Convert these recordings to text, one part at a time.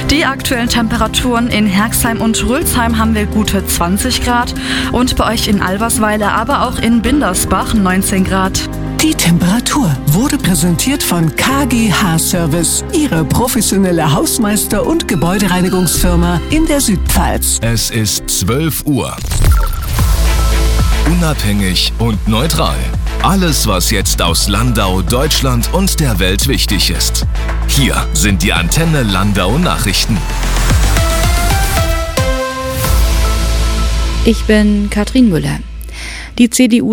Die aktuellen Temperaturen in Herxheim und Rülsheim haben wir gute 20 Grad und bei euch in Albersweiler, aber auch in Bindersbach 19 Grad. Die Temperatur wurde präsentiert von KGH Service, Ihre professionelle Hausmeister- und Gebäudereinigungsfirma in der Südpfalz. Es ist 12 Uhr. Unabhängig und neutral. Alles, was jetzt aus Landau, Deutschland und der Welt wichtig ist. Hier sind die Antenne Landau Nachrichten. Ich bin Katrin Müller. Die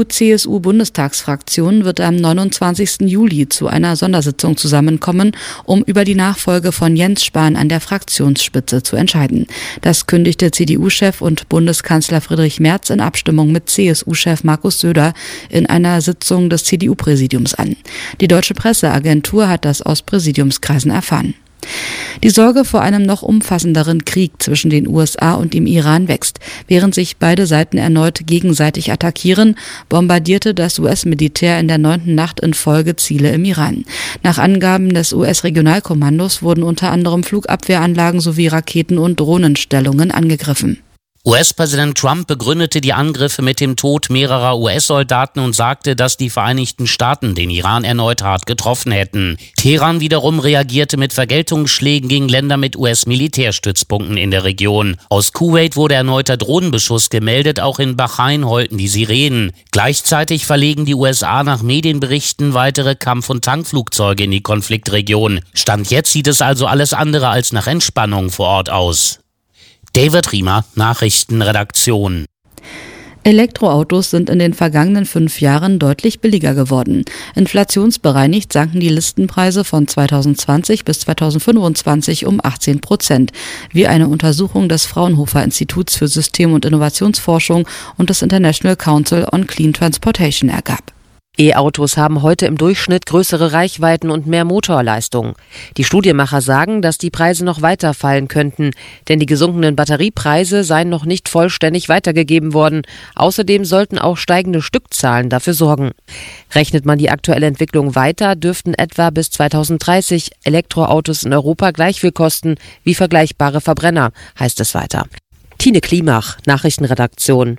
CDU-CSU-Bundestagsfraktion wird am 29. Juli zu einer Sondersitzung zusammenkommen, um über die Nachfolge von Jens Spahn an der Fraktionsspitze zu entscheiden. Das kündigte CDU-Chef und Bundeskanzler Friedrich Merz in Abstimmung mit CSU-Chef Markus Söder in einer Sitzung des CDU-Präsidiums an. Die Deutsche Presseagentur hat das aus Präsidiumskreisen erfahren. Die Sorge vor einem noch umfassenderen Krieg zwischen den USA und dem Iran wächst. Während sich beide Seiten erneut gegenseitig attackieren, bombardierte das US-Militär in der 9. Nacht in Folge Ziele im Iran. Nach Angaben des US-Regionalkommandos wurden unter anderem Flugabwehranlagen sowie Raketen- und Drohnenstellungen angegriffen. US-Präsident Trump begründete die Angriffe mit dem Tod mehrerer US-Soldaten und sagte, dass die Vereinigten Staaten den Iran erneut hart getroffen hätten. Teheran wiederum reagierte mit Vergeltungsschlägen gegen Länder mit US-Militärstützpunkten in der Region. Aus Kuwait wurde erneuter Drohnenbeschuss gemeldet, auch in Bahrain heulten die Sirenen. Gleichzeitig verlegen die USA nach Medienberichten weitere Kampf- und Tankflugzeuge in die Konfliktregion. Stand jetzt sieht es also alles andere als nach Entspannung vor Ort aus. David Riemer, Nachrichtenredaktion. Elektroautos sind in den vergangenen 5 Jahren deutlich billiger geworden. Inflationsbereinigt sanken die Listenpreise von 2020 bis 2025 um 18%, wie eine Untersuchung des Fraunhofer Instituts für System- und Innovationsforschung und des International Council on Clean Transportation ergab. E-Autos haben heute im Durchschnitt größere Reichweiten und mehr Motorleistung. Die Studienmacher sagen, dass die Preise noch weiter fallen könnten, denn die gesunkenen Batteriepreise seien noch nicht vollständig weitergegeben worden. Außerdem sollten auch steigende Stückzahlen dafür sorgen. Rechnet man die aktuelle Entwicklung weiter, dürften etwa bis 2030 Elektroautos in Europa gleich viel kosten wie vergleichbare Verbrenner, heißt es weiter. Tine Klimach, Nachrichtenredaktion.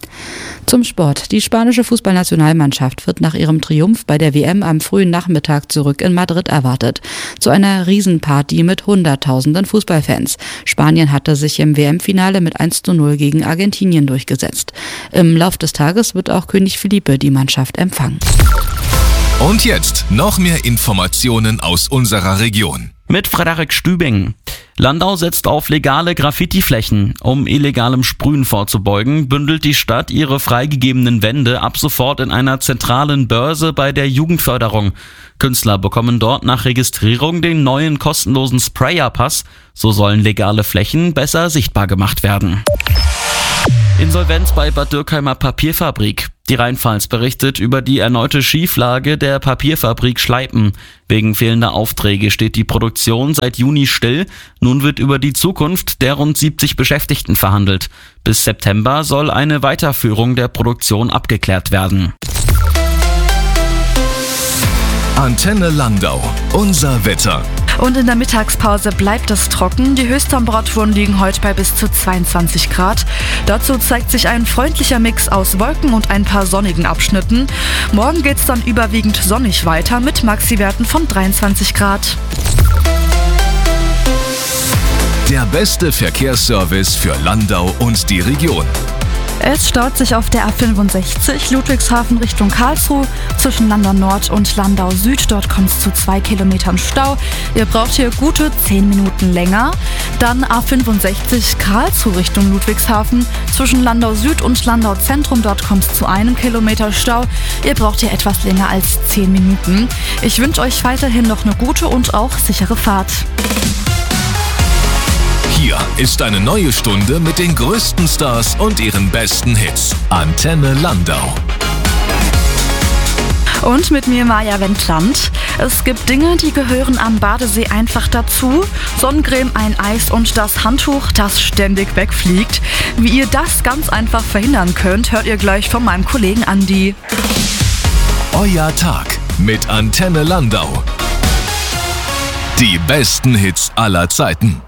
Zum Sport. Die spanische Fußballnationalmannschaft wird nach ihrem Triumph bei der WM am frühen Nachmittag zurück in Madrid erwartet. Zu einer Riesenparty mit Hunderttausenden Fußballfans. Spanien hatte sich im WM-Finale mit 1:0 gegen Argentinien durchgesetzt. Im Lauf des Tages wird auch König Felipe die Mannschaft empfangen. Und jetzt noch mehr Informationen aus unserer Region. Mit Frederik Stübing. Landau setzt auf legale Graffitiflächen. Um illegalem Sprühen vorzubeugen, bündelt die Stadt ihre freigegebenen Wände ab sofort in einer zentralen Börse bei der Jugendförderung. Künstler bekommen dort nach Registrierung den neuen kostenlosen Sprayer-Pass. So sollen legale Flächen besser sichtbar gemacht werden. Insolvenz bei Bad Dürkheimer Papierfabrik. Die Rheinpfalz berichtet über die erneute Schieflage der Papierfabrik Schleipen. Wegen fehlender Aufträge steht die Produktion seit Juni still. Nun wird über die Zukunft der rund 70 Beschäftigten verhandelt. Bis September soll eine Weiterführung der Produktion abgeklärt werden. Antenne Landau, unser Wetter. Und in der Mittagspause bleibt es trocken. Die Höchsttemperaturen liegen heute bei bis zu 22 Grad. Dazu zeigt sich ein freundlicher Mix aus Wolken und ein paar sonnigen Abschnitten. Morgen geht es dann überwiegend sonnig weiter mit Maxiwerten von 23 Grad. Der beste Verkehrsservice für Landau und die Region. Es staut sich auf der A65 Ludwigshafen Richtung Karlsruhe zwischen Landau Nord und Landau Süd. Dort kommt es zu 2 Kilometern Stau. Ihr braucht hier gute 10 Minuten länger. Dann A65 Karlsruhe Richtung Ludwigshafen zwischen Landau Süd und Landau Zentrum. Dort kommt es zu 1 Kilometer Stau. Ihr braucht hier etwas länger als 10 Minuten. Ich wünsche euch weiterhin noch eine gute und auch sichere Fahrt. Hier ist eine neue Stunde mit den größten Stars und ihren besten Hits. Antenne Landau. Und mit mir Maja Wendland. Es gibt Dinge, die gehören am Badesee einfach dazu. Sonnencreme, ein Eis und das Handtuch, das ständig wegfliegt. Wie ihr das ganz einfach verhindern könnt, hört ihr gleich von meinem Kollegen Andi. Euer Tag mit Antenne Landau. Die besten Hits aller Zeiten.